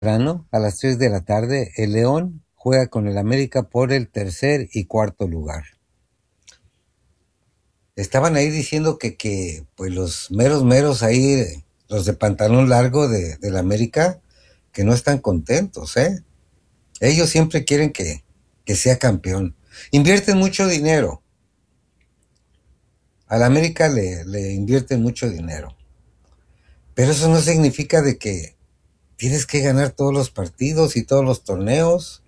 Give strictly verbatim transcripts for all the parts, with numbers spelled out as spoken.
Temprano, a las tres de la tarde, el León juega con el América por el tercer y cuarto lugar. Estaban ahí diciendo que, que pues los meros meros ahí, los de pantalón largo de, del América, que no están contentos, ¿eh? Ellos siempre quieren que, que sea campeón. Invierten mucho dinero. Al América le, le invierten mucho dinero. Pero eso no significa de que tienes que ganar todos los partidos y todos los torneos.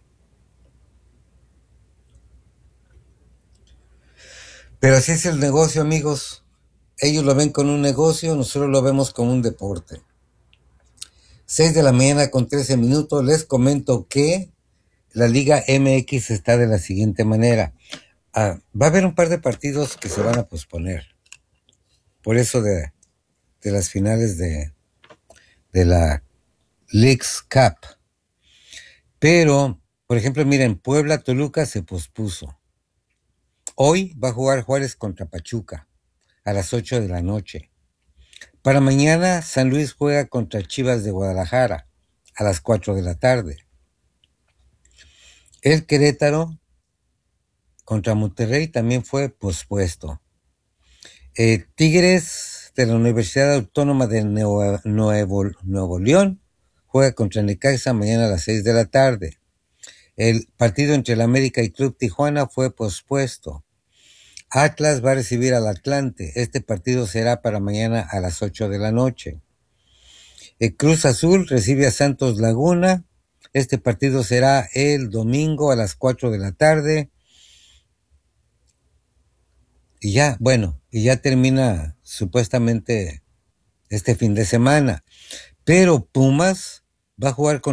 Pero así es el negocio, amigos. Ellos lo ven con un negocio, nosotros lo vemos como un deporte. seis de la mañana con trece minutos. Les comento que la Liga M X está de la siguiente manera. Ah, va a haber un par de partidos que se van a posponer. Por eso de, de las finales de, de la Leagues Cup. Pero, por ejemplo, miren, Puebla-Toluca se pospuso. Hoy va a jugar Juárez contra Pachuca a las ocho de la noche. Para mañana, San Luis juega contra Chivas de Guadalajara a las cuatro de la tarde. El Querétaro contra Monterrey también fue pospuesto. Eh, Tigres de la Universidad Autónoma de Nuevo, Nuevo, Nuevo León juega contra Necaxa mañana a las seis de la tarde. El partido entre el América y Club Tijuana fue pospuesto. Atlas va a recibir al Atlante. Este partido será para mañana a las ocho de la noche. El Cruz Azul recibe a Santos Laguna. Este partido será el domingo a las cuatro de la tarde. Y ya, bueno, y ya termina supuestamente este fin de semana. Pero Pumas va a jugar con